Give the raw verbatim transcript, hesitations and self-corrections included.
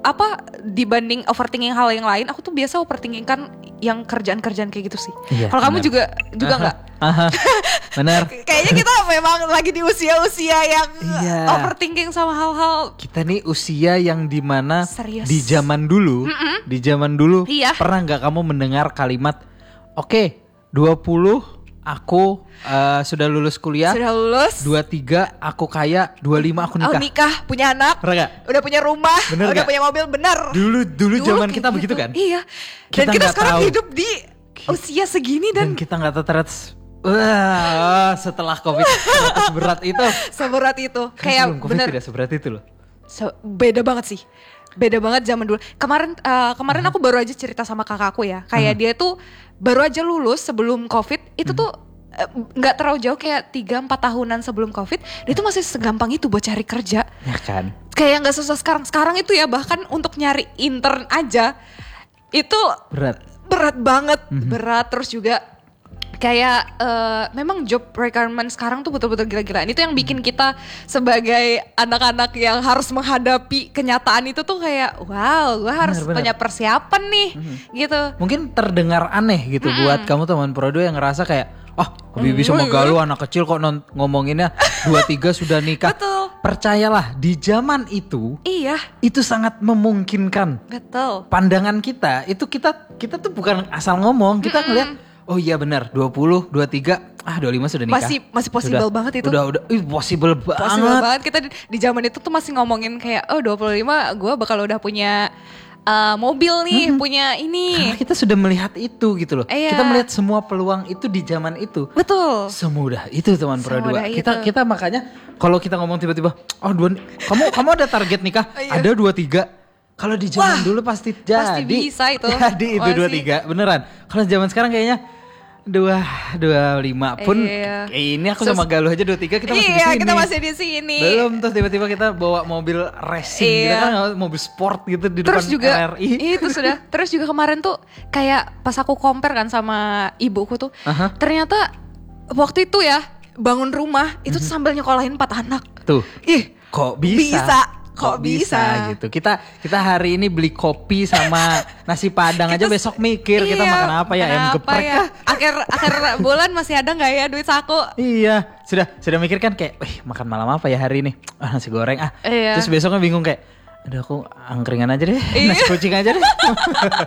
apa dibanding overthinking hal yang lain, aku tuh biasa overthinking kan yang kerjaan-kerjaan kayak gitu sih. Iya, kalau kamu juga juga nggak? Benar. Kayaknya kita memang lagi di usia-usia yang Iya. overthinking sama hal-hal. Kita nih usia yang dimana Serius. di zaman dulu, Mm-mm. di zaman dulu Iya. pernah nggak kamu mendengar kalimat, oke, dua puluh aku uh, sudah lulus kuliah, Sudah lulus, dua puluh tiga aku kaya, dua puluh lima aku nikah. oh, nikah, punya anak, Pernah nggak? udah punya rumah, Bener udah nggak? punya mobil, bener. Dulu dulu zaman kayak kita begitu gitu. kan? Iya. Kita Dan kita nggak sekarang tahu. hidup di usia segini Dan dan, kita nggak tahu ternyata wah, setelah COVID ternyata seberat itu. seberat itu. Karena Kayak sebelum COVID bener tidak seberat itu loh. se- beda banget sih. Beda banget zaman dulu. Kemarin uh, kemarin Hmm. aku baru aja cerita sama kakakku ya. Kayak dia tuh baru aja lulus sebelum COVID. Itu Hmm. tuh eh, nggak terlalu jauh, kayak tiga empat tahunan sebelum COVID. Dia tuh masih segampang itu buat cari kerja. Ya kan? Kayak nggak susah sekarang. Sekarang itu ya bahkan untuk nyari intern aja itu Berat. berat banget, Mhm. berat. Terus juga kayak eh, memang job requirement sekarang tuh betul-betul gila-gilaan. Itu yang bikin kita sebagai anak-anak yang harus menghadapi kenyataan itu tuh kayak wow, gue harus Benar, benar. punya persiapan nih, gitu. Mungkin terdengar aneh gitu buat kamu teman Prodo yang ngerasa kayak, oh Bibi sama Galuh anak kecil kok non- ngomonginnya dua puluh tiga sudah nikah. Betul. Percayalah, di zaman itu Iya, itu sangat memungkinkan. betul. Pandangan kita itu kita kita tuh bukan asal ngomong, kita ngeliat oh iya benar dua puluh, dua puluh tiga, ah dua puluh lima sudah nikah. Masih- masih possible Sudah- banget itu. Udah udah ih, possible banget. Possible banget kita di, di zaman itu tuh masih ngomongin kayak oh dua puluh lima gue bakal udah punya uh, mobil nih, punya ini. Karena kita sudah melihat itu gitu loh. Iya. Kita melihat semua peluang itu di zaman itu. Betul. Semudah itu teman Pro Semudah dua. Kita itu. kita makanya kalau kita ngomong tiba-tiba, oh dua, kamu kamu ada target nikah? Iya. Ada dua tiga. Kalau di zaman Wah, dulu pasti jadi. pasti bisa itu. Jadi itu Pasti. dua tiga beneran. Kalau zaman sekarang kayaknya dua dua lima pun Iya. eh, ini aku Terus- sama Galuh aja dua tiga kita masih di Iya, sini. kita masih di sini. Belum terus tiba-tiba kita bawa mobil racing gitu Iya. kan, mobil sport gitu di Terus depan juga R R I. itu sudah. Terus juga kemarin tuh kayak pas aku compare kan sama ibuku tuh, Aha. ternyata waktu itu ya bangun rumah itu tuh sambil nyekolahin empat anak. Tuh. Ih, Kok bisa? Bisa. Kok bisa? gitu. Kita kita hari ini beli kopi sama nasi padang aja, besok mikir kita Iya, makan apa ya, ayam makan apa geprek ya? kah? Akhir akhir bulan masih ada nggak ya duit saku? Iya, sudah sudah mikir kan kayak, "Wih, makan malam apa ya hari ini? Ah, nasi goreng ah." Iya. Terus besoknya bingung kayak, "Aduh aku angkringan aja deh, Iya. nasi kucing aja deh."